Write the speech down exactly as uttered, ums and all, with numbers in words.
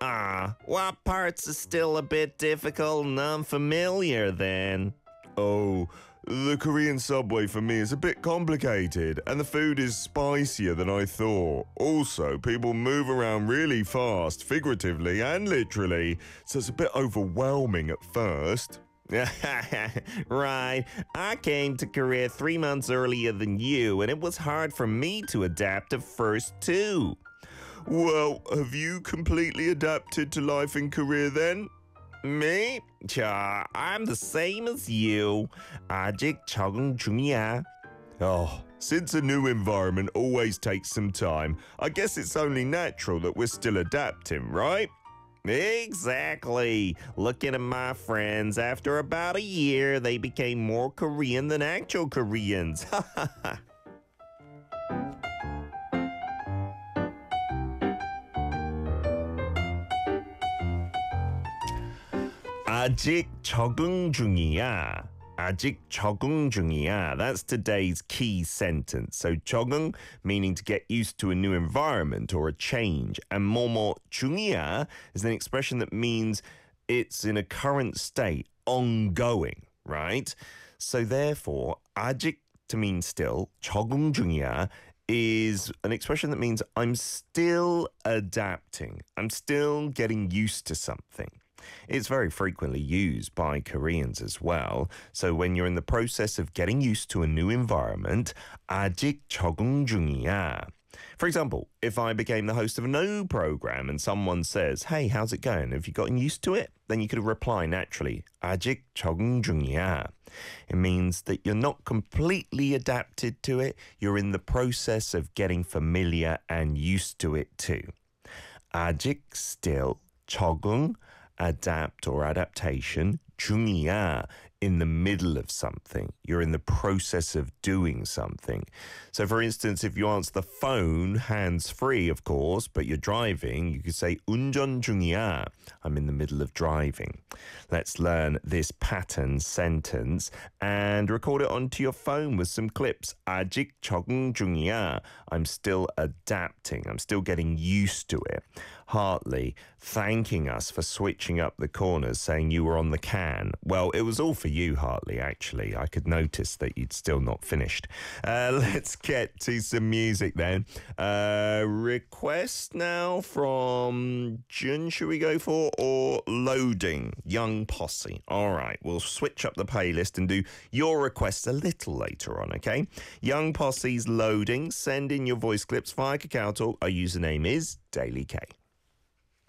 Ah, what parts are still a bit difficult and unfamiliar then? Oh, the Korean subway for me is a bit complicated, and the food is spicier than I thought. Also, people move around really fast, figuratively and literally, so it's a bit overwhelming at first. Right. I came to Korea three months earlier than you, and it was hard for me to adapt at first, too. Well, have you completely adapted to life in Korea then? Me? 자, I'm the same as you. 아직 적응 중이야. Oh, since a new environment always takes some time, I guess it's only natural that we're still adapting, right? Exactly. Looking at my friends, after about a year, they became more Korean than actual Koreans. 아직 적응 중이야. 아직 적응 중이야. That's today's key sentence. So 적응 meaning to get used to a new environment or a change. And 뭐뭐 중이야 is an expression that means it's in a current state, ongoing, right? So therefore, 아직 to mean still, 적응 중이야 is an expression that means I'm still adapting. I'm still getting used to something. It's very frequently used by Koreans as well. So when you're in the process of getting used to a new environment, 아직 적응 중이야. For example, if I became the host of a new program and someone says, hey, how's it going? Have you gotten used to it? Then you could reply naturally, 아직 적응 중이야. It means that you're not completely adapted to it. You're in the process of getting familiar and used to it too. 아직 still, 적응, adapt or adaptation, 중이야, in the middle of something. You're in the process of doing something. So for instance, if you answer the phone hands-free, of course, but you're driving, you could say 운전 중이야. I'm in the middle of driving. Let's learn this pattern sentence and record it onto your phone with some clips. 아직 적응 중이야. I'm still adapting. I'm still getting used to it. Hartley thanking us for switching up the corners, saying you were on the can. Well, it was all for you, Hartley, actually. I could notice that you'd still not finished. Uh, let's get to some music then. Uh, request now from Jun, should we go for? Or Loading, Young Posse. All right, we'll switch up the playlist and do your requests a little later on, okay? Young Posse's Loading. Send in your voice clips via KakaoTalk. Our username is Daily K.